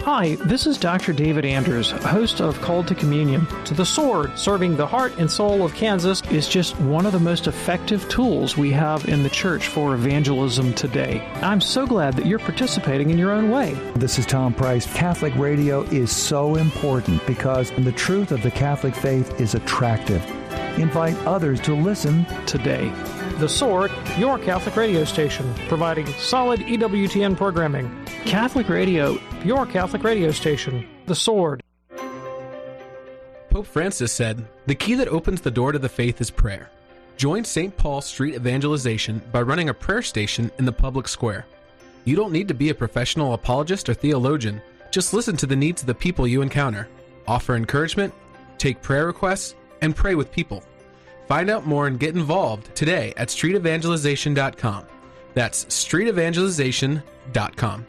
Hi, this is Dr. David Anders, host of Called to Communion. To the Sword, serving the heart and soul of Kansas, is just one of the most effective tools we have in the church for evangelism today. I'm so glad that you're participating in your own way. This is Tom Price. Catholic radio is so important because the truth of the Catholic faith is attractive. Invite others to listen today. The Sword, your Catholic radio station, providing solid EWTN programming. Catholic Radio, your Catholic radio station. The Sword. Pope Francis said, "The key that opens the door to the faith is prayer." Join St. Paul Street Evangelization by running a prayer station in the public square. You don't need to be a professional apologist or theologian. Just listen to the needs of the people you encounter. Offer encouragement, take prayer requests, and pray with people. Find out more and get involved today at streetevangelization.com. That's streetevangelization.com.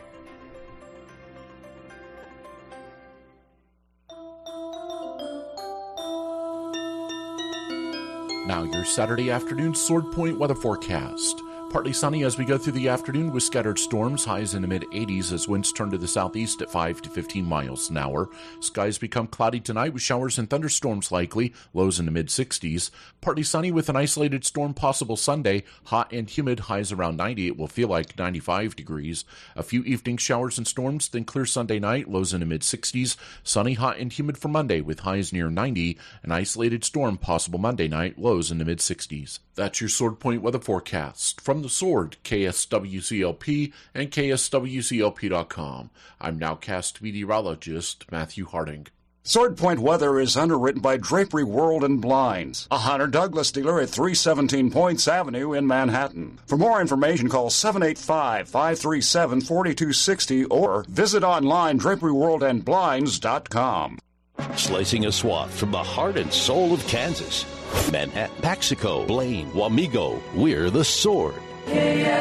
Now your Saturday afternoon Sword Point weather forecast. Partly sunny as we go through the afternoon with scattered storms, highs in the mid-80s as winds turn to the southeast at 5 to 15 miles an hour. Skies become cloudy tonight with showers and thunderstorms likely, lows in the mid-60s. Partly sunny with an isolated storm possible Sunday, hot and humid, highs around 90. It will feel like 95 degrees. A few evening showers and storms, then clear Sunday night, lows in the mid-60s. Sunny, hot, and humid for Monday with highs near 90. An isolated storm possible Monday night, lows in the mid-60s. That's your Sword Point weather forecast. From the Sword, KSWCLP and KSWCLP.com. I'm nowcast meteorologist Matthew Harding. Sword Point weather is underwritten by Drapery World and Blinds, a Hunter Douglas dealer at 317 Points Avenue in Manhattan. For more information, call 785-537-4260 or visit online draperyworldandblinds.com. Slicing a swath from the heart and soul of Kansas. Manhattan, Paxico, Blaine, Wamego, we're the Sword.